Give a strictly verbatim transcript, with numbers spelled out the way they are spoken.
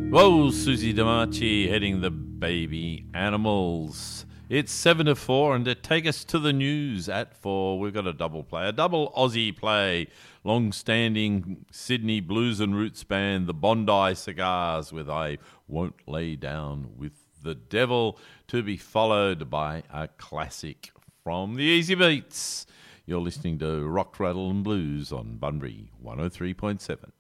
Whoa, Susie DeMarchi heading the Baby Animals. It's seven to four, and to take us to the news at four, we've got a double play, a double Aussie play. Long-standing Sydney blues and roots band, the Bondi Cigars, with I Won't Lay Down with the Devil, to be followed by a classic from the Easy Beats. You're listening to Rock, Rattle and Blues on Bunbury one oh three point seven.